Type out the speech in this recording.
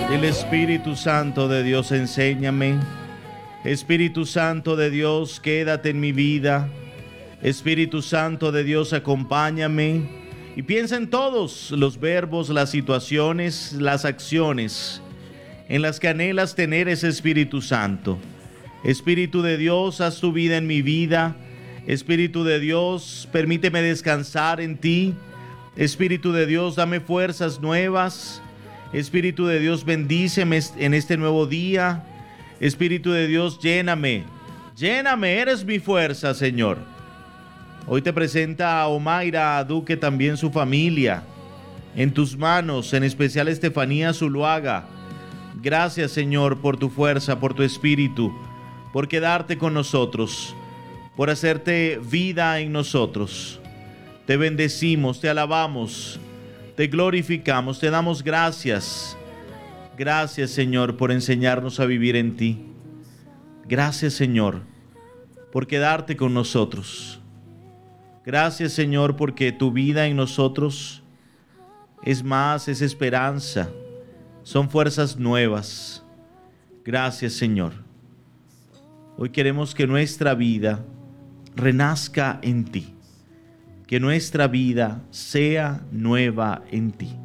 El Espíritu Santo de Dios, enséñame. Espíritu Santo de Dios, quédate en mi vida. Espíritu Santo de Dios, acompáñame. Y piensa en todos los verbos, las situaciones, las acciones en las que anhelas tener ese Espíritu Santo. Espíritu de Dios, haz tu vida en mi vida. Espíritu de Dios, permíteme descansar en ti. Espíritu de Dios, dame fuerzas nuevas. Espíritu de Dios, bendíceme en este nuevo día. Espíritu de Dios, lléname. Lléname, eres mi fuerza, Señor. Hoy te presenta a Omaira, a Duque, también su familia. En tus manos, en especial Estefanía Zuluaga. Gracias, Señor, por tu fuerza, por tu espíritu, por quedarte con nosotros, por hacerte vida en nosotros. Te bendecimos, te alabamos, te glorificamos, te damos gracias. Gracias, Señor, por enseñarnos a vivir en ti. Gracias, Señor, por quedarte con nosotros. Gracias, Señor, porque tu vida en nosotros es más, es esperanza, son fuerzas nuevas. Gracias, Señor. Hoy queremos que nuestra vida renazca en ti, que nuestra vida sea nueva en ti.